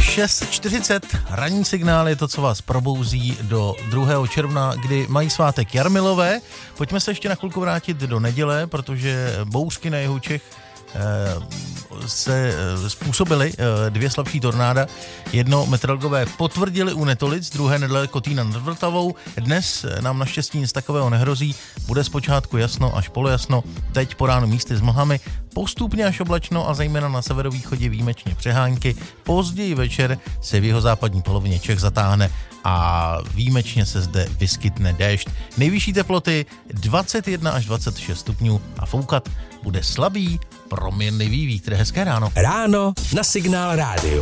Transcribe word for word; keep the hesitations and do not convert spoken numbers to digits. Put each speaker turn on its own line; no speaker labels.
šest čtyřicet, ranní signál je to, co vás probouzí do druhého června, kdy mají svátek Jarmilové. Pojďme se ještě na chvilku vrátit do neděle, protože bouřky na jihu Čech se způsobily dvě slabší tornáda. Jedno meteorologové potvrdili u Netolic, druhé nedaleko Týna nad Vltavou. Dnes nám naštěstí nic takového nehrozí. Bude zpočátku jasno až polojasno, teď po ránu místy s mlhami, postupně až oblačno a zejména na severovýchodě výjimečně přehánky. Později večer se v jihozápadní polovině Čech zatáhne a výjimečně se zde vyskytne déšť. Nejvyšší teploty dvacet jedna až dvacet šest stupňů a foukat bude slabý, proměnlivý vítr. Hezké ráno.
Ráno na Signál rádiu.